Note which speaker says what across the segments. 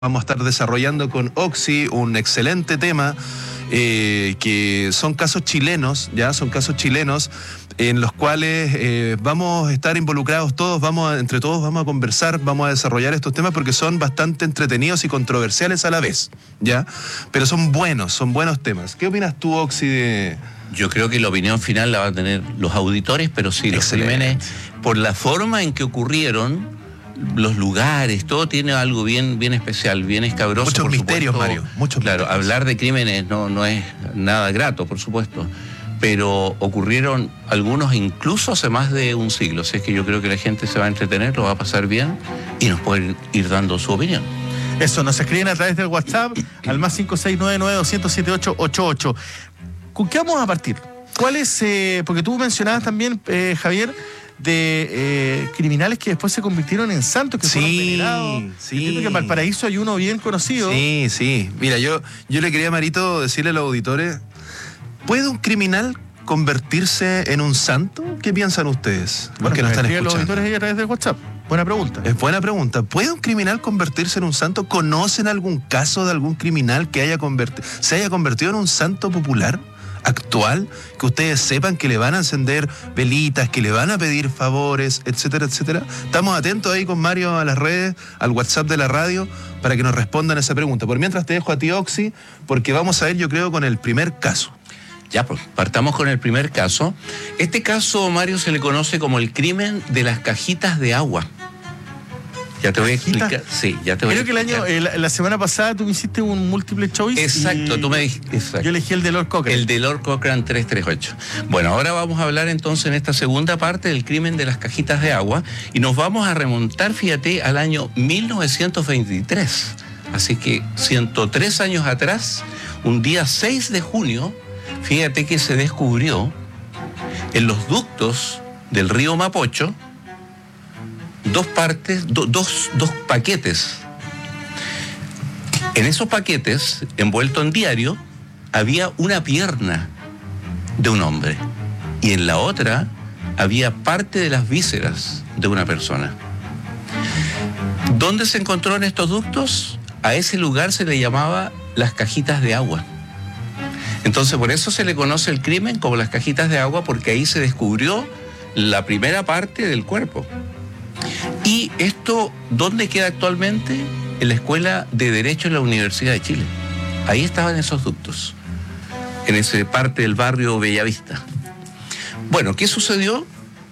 Speaker 1: Vamos a estar desarrollando con Oxy un excelente tema que son casos chilenos, ya son casos chilenos en los cuales vamos a estar involucrados todos, entre todos vamos a conversar, vamos a desarrollar estos temas porque son bastante entretenidos y controversiales a la vez, ya, pero son buenos temas. ¿Qué opinas tú, Oxy, de...?
Speaker 2: Yo creo que la opinión final la van a tener los auditores, pero sí, los crímenes, por la forma en que ocurrieron, los lugares, todo tiene algo bien especial, bien escabroso.
Speaker 1: Muchos misterios, Mario, muchos
Speaker 2: claro,
Speaker 1: misterios.
Speaker 2: Hablar de crímenes no es nada grato, por supuesto, pero ocurrieron algunos incluso hace más de un siglo. Así es que yo creo que la gente se va a entretener, lo va a pasar bien y nos pueden ir dando su opinión.
Speaker 3: Eso, nos escriben a través del WhatsApp al más 5699-200-7888. ¿Con qué vamos a partir? ¿Cuál es, porque tú mencionabas también, Javier, de criminales que después se convirtieron en santos, que fueron venerados?
Speaker 1: Sí.
Speaker 3: Entiendo que en Valparaíso hay uno bien conocido.
Speaker 1: Sí. Mira, yo le quería, Marito, decirle a los auditores, ¿puede un criminal convertirse en un santo? ¿Qué piensan ustedes?
Speaker 3: Bueno,
Speaker 1: que nos están escuchando.
Speaker 3: Los auditores ahí a través del WhatsApp. Buena pregunta.
Speaker 1: Es buena pregunta. ¿Puede un criminal convertirse en un santo? ¿Conocen algún caso de algún criminal que se haya convertido en un santo popular? Actual, que ustedes sepan que le van a encender velitas, que le van a pedir favores, etcétera, etcétera. Estamos atentos ahí con Mario a las redes, al WhatsApp de la radio, para que nos respondan esa pregunta. Por mientras te dejo a ti, Oxy, porque vamos a ir, yo creo, con el primer caso.
Speaker 2: Ya, pues, partamos con el primer caso. Este caso, Mario, se le conoce como el crimen de las cajitas de agua. Ya te voy a explicar. Sí, ya te voy a explicar.
Speaker 3: Creo que la semana pasada tú me hiciste un múltiple choice.
Speaker 2: Exacto, tú me dijiste. Exacto.
Speaker 3: Yo elegí el de Lord Cochrane.
Speaker 2: El de Lord Cochrane 338. Bueno, ahora vamos a hablar entonces en esta segunda parte del crimen de las cajitas de agua y nos vamos a remontar, fíjate, al año 1923. Así que 103 años atrás, un día 6 de junio, fíjate que se descubrió en los ductos del río Mapocho dos paquetes. En esos paquetes, envuelto en diario, había una pierna de un hombre y en la otra había parte de las vísceras de una persona. ¿Dónde se encontró en estos ductos? A ese lugar se le llamaba las cajitas de agua. Entonces, por eso se le conoce el crimen como las cajitas de agua, porque ahí se descubrió la primera parte del cuerpo. ¿Y esto dónde queda actualmente? En la Escuela de Derecho de la Universidad de Chile. Ahí estaban esos ductos, en esa parte del barrio Bellavista. Bueno, ¿qué sucedió?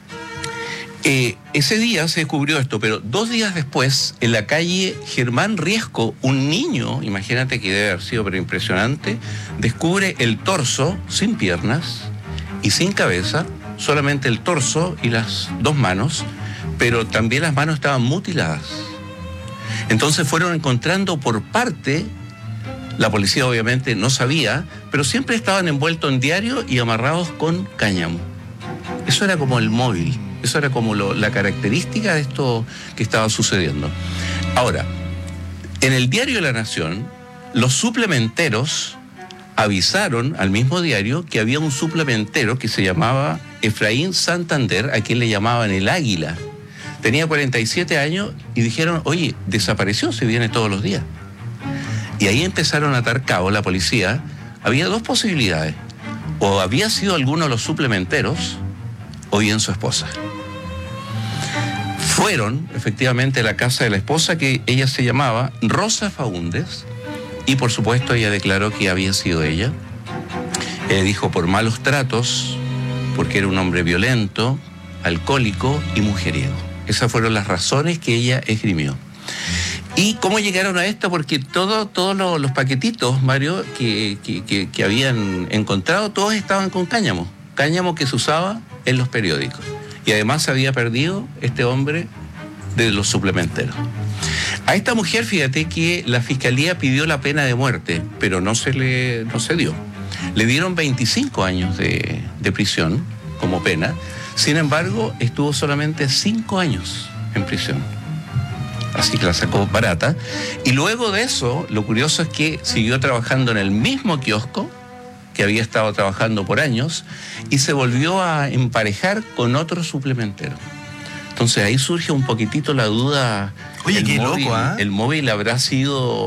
Speaker 2: Ese día se descubrió esto, pero 2 días después, en la calle Germán Riesco, un niño, imagínate que debe haber sido pero impresionante, descubre el torso sin piernas y sin cabeza, solamente el torso y las 2 manos, pero también las manos estaban mutiladas. Entonces fueron encontrando por parte, la policía obviamente no sabía, pero siempre estaban envueltos en diario y amarrados con cáñamo. Eso era como el móvil, eso era como la característica de esto que estaba sucediendo. Ahora, en el diario La Nación, los suplementeros avisaron al mismo diario que había un suplementero que se llamaba Efraín Santander, a quien le llamaban el Águila. Tenía 47 años y dijeron, oye, desapareció, se viene todos los días. Y ahí empezaron a atar cabo la policía. Había 2 posibilidades. O había sido alguno de los suplementeros o bien su esposa. Fueron, efectivamente, a la casa de la esposa, que ella se llamaba Rosa Faúndez, y por supuesto ella declaró que había sido ella. Dijo por malos tratos, porque era un hombre violento, alcohólico y mujeriego. Esas fueron las razones que ella esgrimió. ¿Y cómo llegaron a esto? Porque todos los paquetitos, Mario, que habían encontrado, todos estaban con cáñamo que se usaba en los periódicos. Y además se había perdido este hombre de los suplementeros. A esta mujer, fíjate que la fiscalía pidió la pena de muerte, pero no se dio. Le dieron 25 años de prisión como pena. Sin embargo, estuvo solamente 5 años en prisión. Así que la sacó barata. Y luego de eso, lo curioso es que siguió trabajando en el mismo kiosco que había estado trabajando por años y se volvió a emparejar con otro suplementero. Entonces ahí surge un poquitito la duda.
Speaker 1: Oye, qué loco, ¿ah?
Speaker 2: El móvil habrá sido